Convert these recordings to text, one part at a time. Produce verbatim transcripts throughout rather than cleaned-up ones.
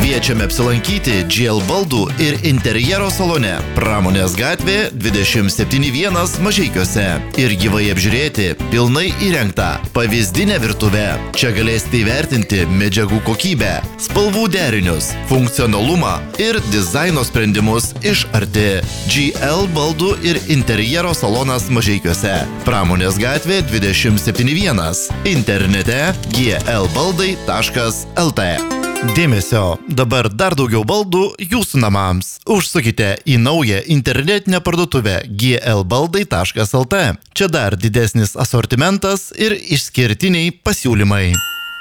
Kviečiame apsilankyti G L baldų ir interjero salone Pramonės gatvė dvidešimt septyni vienas Mažeikiuose ir gyvai apžiūrėti pilnai įrengtą pavyzdinę virtuvę. Čia galėsite įvertinti medžiagų kokybę, spalvų derinius, funkcionalumą ir dizaino sprendimus iš arti. G L baldų ir interjero salonas Mažeikiuose. Pramonės gatvė dvidešimt septyni vienas. Internete g l baldai taškas l t. Dėmesio, dabar dar daugiau baldų jūsų namams. Užsukite į naują internetinę parduotuvę g l baldai taškas l t. Čia dar didesnis asortimentas ir išskirtiniai pasiūlymai.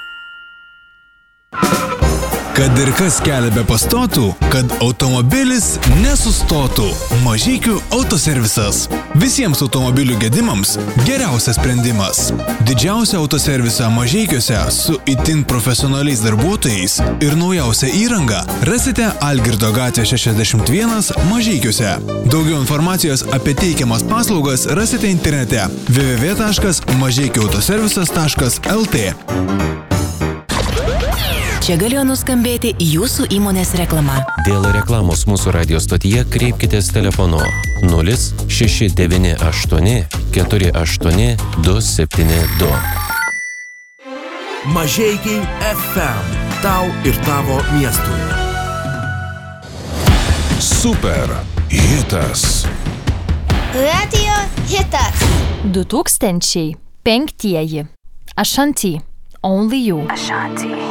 Kad ir kas kelią be pastotų, kad automobilis nesustotų. Mažeikių autoservisas. Visiems automobilių gedimams geriausias sprendimas. Didžiausia autoservisą Mažeikiuose su itin profesionaliais darbuotojais ir naujausia įranga rasite Algirdo gatvė šešiasdešimt vienas Mažeikiuose. Daugiau informacijos apie teikiamas paslaugas rasite internete w w w taškas mažeikiautoservisas taškas l t. Čia galėjo nuskambėti jūsų įmonės reklama. Dėl reklamos mūsų radio stotyje kreipkitės telefonu nulis šeši devyni aštuoni keturi aštuoni du septyni du. Mažeikiai F M. Tau ir tavo miestui. Super hitas. Radio hitas. du tūkstančiai penktieji. Ashanti. Only You. Ashanti.